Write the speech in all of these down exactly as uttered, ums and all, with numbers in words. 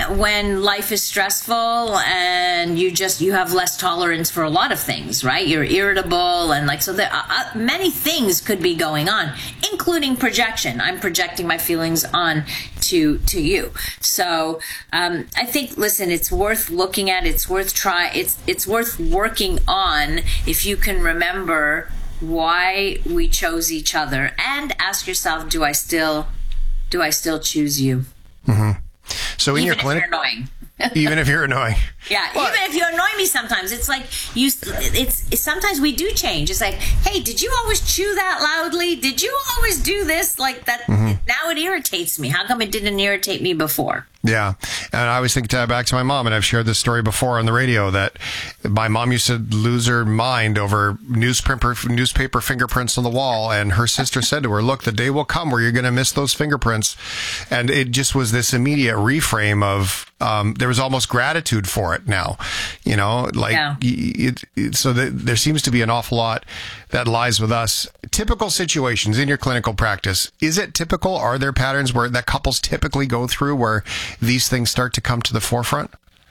when life is stressful and you just you have less tolerance for a lot of things, right? You're irritable, and like so there are, uh, many things could be going on, including projection. I'm projecting my feelings on to to you. So um, I think, listen, it's worth looking at. It's worth try. It's it's worth working on if you can remember why we chose each other, and ask yourself, do I still do I still choose you? Mm-hmm. So in Even your if clinic, you're annoying. even if you're annoying, yeah, but, even if you annoy me sometimes, it's like you. It's, it's sometimes we do change. It's like, hey, did you always chew that loudly? Did you always do this like that? Mm-hmm. Now it irritates me. How come it didn't irritate me before? Yeah. And I always think to, back to my mom, and I've shared this story before on the radio, that my mom used to lose her mind over newspaper, newspaper fingerprints on the wall. And her sister said to her, look, the day will come where you're going to miss those fingerprints. And it just was this immediate reframe of, um, there was almost gratitude for it now, you know, like, Yeah. it, it, so that there seems to be an awful lot that lies with us. Typical situations in your clinical practice. Is it typical? Are there patterns where that couples typically go through where these things start to come to the forefront?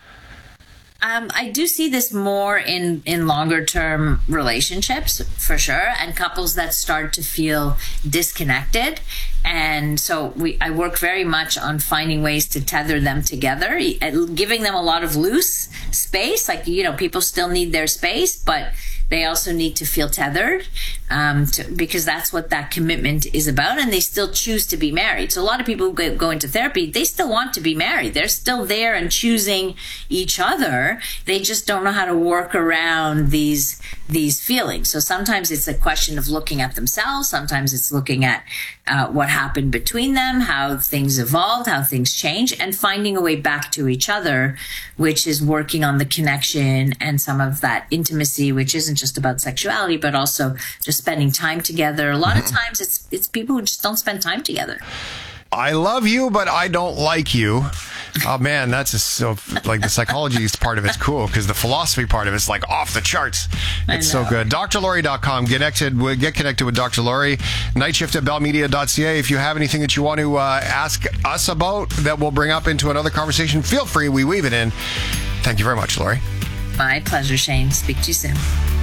Um, I do see this more in, in longer term relationships, for sure, and couples that start to feel disconnected. And so we, I work very much on finding ways to tether them together, giving them a lot of loose space. Like, you know, people still need their space, but they also need to feel tethered, um, to, because that's what that commitment is about. And they still choose to be married. So a lot of people who go, go into therapy, they still want to be married. They're still there and choosing each other. They just don't know how to work around these, these feelings. So sometimes it's a question of looking at themselves. Sometimes it's looking at uh, what happened between them, how things evolved, how things change, and finding a way back to each other, which is working on the connection and some of that intimacy, which isn't just about sexuality, but also just spending time together. A lot of times it's it's people who just don't spend time together. I love you, but I don't like you. Oh man, that's just so, like, the psychology part of it's cool, because the philosophy part of it's like off the charts. It's so good. D R Laurie dot com. Connected, get connected with Doctor Laurie. Night shift at bell media dot c a. If you have anything that you want to uh, ask us about that we'll bring up into another conversation, feel free. We weave it in. Thank you very much, Laurie. My pleasure, Shane. Speak to you soon.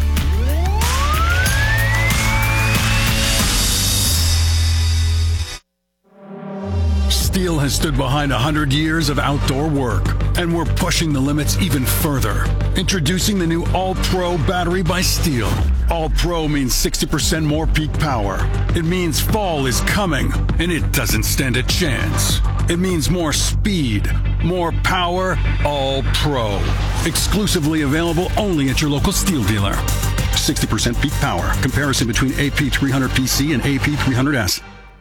Steel has stood behind one hundred years of outdoor work, and we're pushing the limits even further. Introducing the new All-Pro battery by Steel. All-Pro means sixty percent more peak power. It means fall is coming, and it doesn't stand a chance. It means more speed, more power, All-Pro. Exclusively available only at your local Steel dealer. sixty percent peak power. Comparison between A P three hundred P C and A P three hundred S.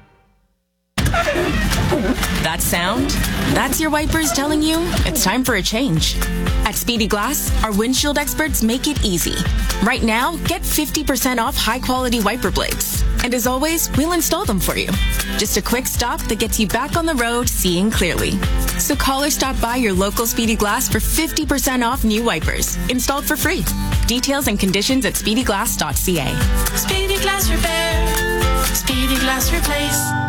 That sound? That's your wipers telling you it's time for a change. At Speedy Glass, our windshield experts make it easy. Right now, get fifty percent off high-quality wiper blades. And as always, we'll install them for you. Just a quick stop that gets you back on the road seeing clearly. So call or stop by your local Speedy Glass for fifty percent off new wipers, installed for free. Details and conditions at speedy glass dot c a. Speedy Glass Repair. Speedy Glass Replace.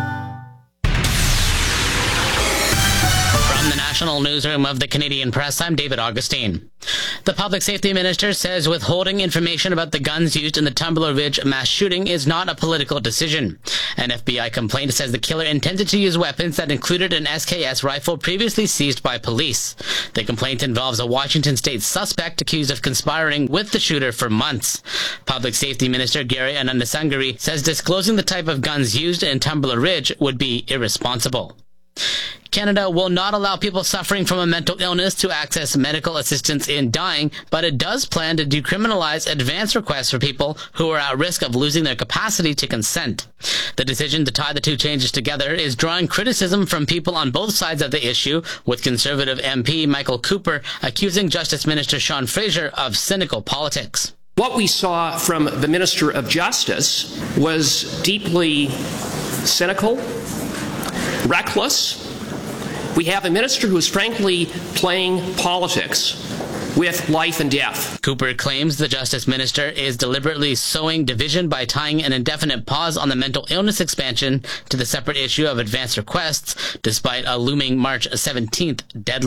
From the National Newsroom of the Canadian Press, I'm David Augustine. The Public Safety Minister says withholding information about the guns used in the Tumbler Ridge mass shooting is not a political decision. An F B I complaint says the killer intended to use weapons that included an S K S rifle previously seized by police. The complaint involves a Washington state suspect accused of conspiring with the shooter for months. Public Safety Minister Gary Anandasangari says disclosing the type of guns used in Tumbler Ridge would be irresponsible. Canada will not allow people suffering from a mental illness to access medical assistance in dying, but it does plan to decriminalize advance requests for people who are at risk of losing their capacity to consent. The decision to tie the two changes together is drawing criticism from people on both sides of the issue, with Conservative M P Michael Cooper accusing Justice Minister Sean Fraser of cynical politics. What we saw from the Minister of Justice was deeply cynical, reckless. We have a minister who is frankly playing politics with life and death. Cooper claims the Justice Minister is deliberately sowing division by tying an indefinite pause on the mental illness expansion to the separate issue of advance requests, despite a looming March seventeenth deadline.